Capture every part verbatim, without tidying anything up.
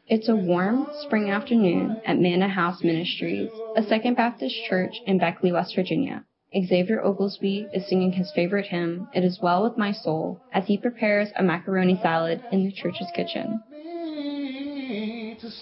It's a warm spring afternoon at Manna House Ministries, a Second Baptist church in Beckley, West Virginia. Xavier Oglesby is singing his favorite hymn, It Is Well With My Soul, as he prepares a macaroni salad in the church's kitchen. To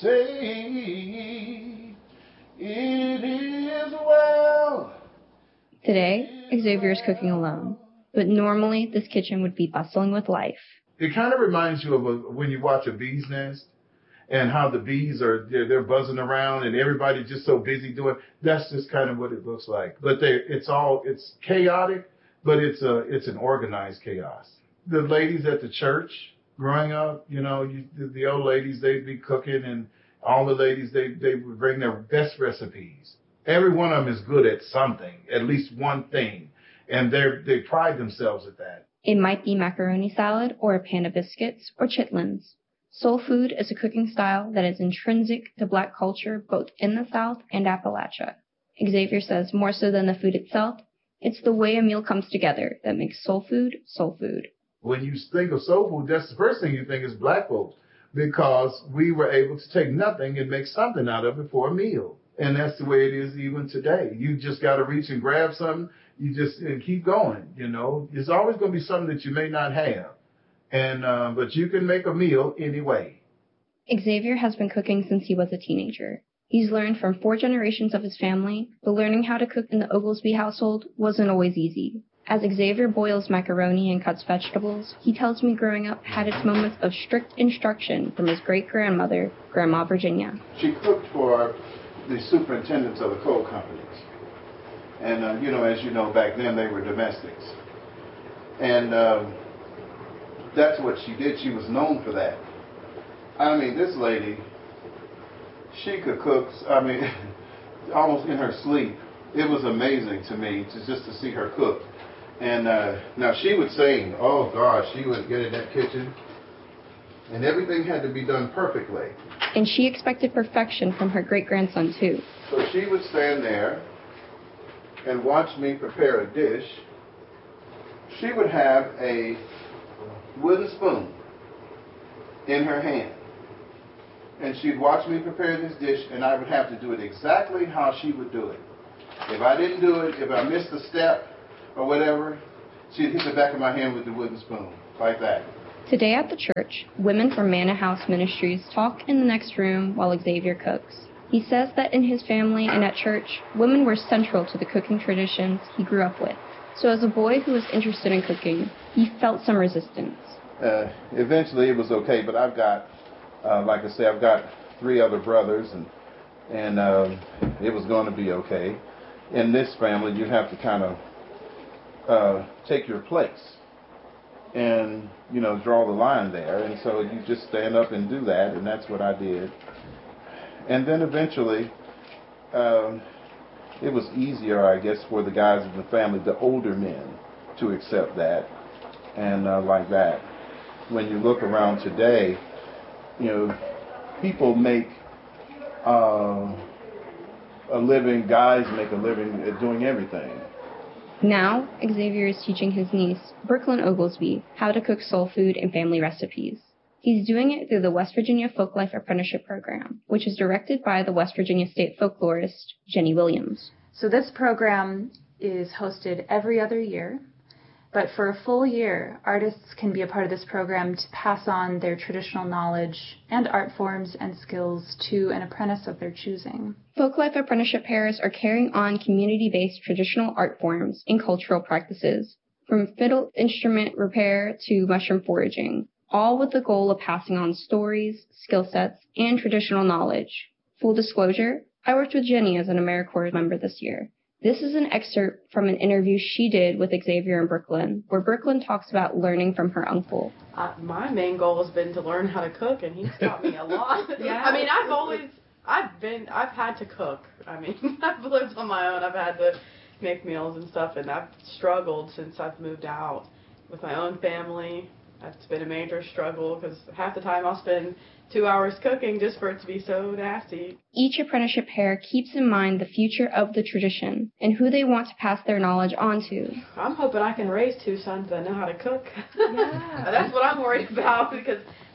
say, it is well. Today, Xavier is cooking alone, but normally this kitchen would be bustling with life. It kind of reminds you of a, when you watch a bee's nest and how the bees are, they're, they're buzzing around and everybody's just so busy doing, that's just kind of what it looks like. But they, it's all, it's chaotic, but it's a, it's an organized chaos. The ladies at the church growing up, you know, you, the, the old ladies, they'd be cooking, and all the ladies, they, they would bring their best recipes. Every one of them is good at something, at least one thing. And they they pride themselves at that. It might be macaroni salad or a pan of biscuits or chitlins. Soul food is a cooking style that is intrinsic to Black culture both in the South and Appalachia. Xavier says more so than the food itself, it's the way a meal comes together that makes soul food soul food. When you think of soul food, that's the first thing you think is Black folks, because we were able to take nothing and make something out of it for a meal. And that's the way it is even today. You just got to reach and grab something. You just and keep going, you know. There's always going to be something that you may not have. and uh, But you can make a meal anyway. Xavier has been cooking since he was a teenager. He's learned from four generations of his family, but learning how to cook in the Oglesby household wasn't always easy. As Xavier boils macaroni and cuts vegetables, he tells me growing up had its moments of strict instruction from his great-grandmother, Grandma Virginia. She cooked for the superintendents of the coal companies. And, uh, you know, as you know, back then they were domestics. And um, that's what she did. She was known for that. I mean, this lady, she could cook, I mean, almost in her sleep. It was amazing to me to just to see her cook. And uh, now she would sing, oh gosh, she would get in that kitchen, and everything had to be done perfectly. And she expected perfection from her great-grandson, too. So she would stand there and watch me prepare a dish. She would have a wooden spoon in her hand. And she'd watch me prepare this dish, and I would have to do it exactly how she would do it. If I didn't do it, if I missed a step or whatever, she'd hit the back of my hand with the wooden spoon, like that. Today at the church, women from Manna House Ministries talk in the next room while Xavier cooks. He says that in his family and at church, women were central to the cooking traditions he grew up with. So as a boy who was interested in cooking, he felt some resistance. Uh, eventually it was okay, but I've got, uh, like I say, I've got three other brothers, and and um, it was going to be okay. In this family, you have to kind of uh, take your place and, you know, draw the line there. And so you just stand up and do that, and that's what I did. And then eventually, um, it was easier, I guess, for the guys in the family, the older men, to accept that and uh, like that. When you look around today, you know, people make uh, a living, guys make a living at doing everything. Now, Xavier is teaching his niece, Brooklyn Oglesby, how to cook soul food and family recipes. He's doing it through the West Virginia Folklife Apprenticeship Program, which is directed by the West Virginia State folklorist, Jenny Williams. So this program is hosted every other year, but for a full year, artists can be a part of this program to pass on their traditional knowledge and art forms and skills to an apprentice of their choosing. Folklife apprenticeship pairs are carrying on community-based traditional art forms and cultural practices, from fiddle instrument repair to mushroom foraging, all with the goal of passing on stories, skill sets, and traditional knowledge. Full disclosure, I worked with Jenny as an AmeriCorps member this year. This is an excerpt from an interview she did with Xavier and Brooklyn, where Brooklyn talks about learning from her uncle. Uh, my main goal has been to learn how to cook, and he's taught me a lot. Yeah. I mean, I've always, I've been, I've had to cook. I mean, I've lived on my own. I've had to make meals and stuff, and I've struggled since I've moved out with my own family. It's been a major struggle because half the time I'll spend two hours cooking just for it to be so nasty. Each apprenticeship pair keeps in mind the future of the tradition and who they want to pass their knowledge on to. I'm hoping I can raise two sons that know how to cook. Yeah. That's what I'm worried about, because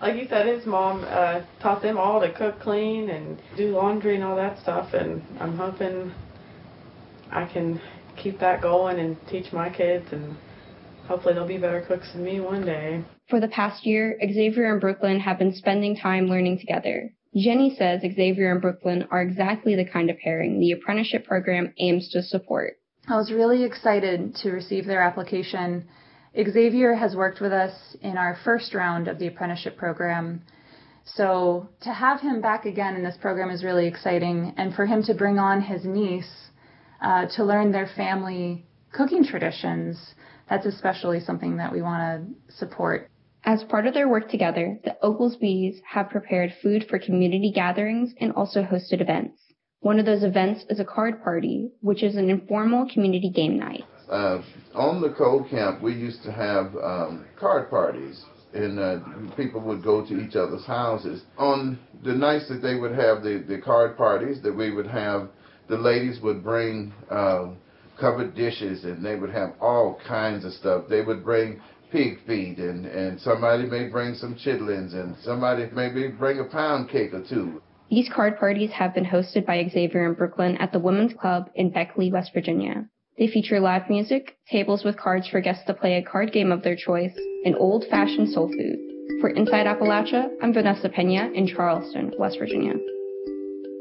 like you said, his mom uh, taught them all to cook, clean, and do laundry and all that stuff. And I'm hoping I can keep that going and teach my kids, and hopefully they'll be better cooks than me one day. For the past year, Xavier and Brooklyn have been spending time learning together. Jenny says Xavier and Brooklyn are exactly the kind of pairing the apprenticeship program aims to support. I was really excited to receive their application. Xavier has worked with us in our first round of the apprenticeship program. So to have him back again in this program is really exciting, and for him to bring on his niece uh, to learn their family cooking traditions, that's especially something that we want to support. As part of their work together, the Oglesbys have prepared food for community gatherings and also hosted events. One of those events is a card party, which is an informal community game night. Uh, on the Code Camp, we used to have um, card parties, and uh, people would go to each other's houses. On the nights that they would have the, the card parties, that we would have, the ladies would bring uh, covered dishes, and they would have all kinds of stuff. They would bring pig feet, and, and somebody may bring some chitlins, and somebody maybe bring a pound cake or two. These card parties have been hosted by Xavier and Brooklyn at the Women's Club in Beckley, West Virginia. They feature live music, tables with cards for guests to play a card game of their choice, and old-fashioned soul food. For Inside Appalachia, I'm Vanessa Pena in Charleston, West Virginia.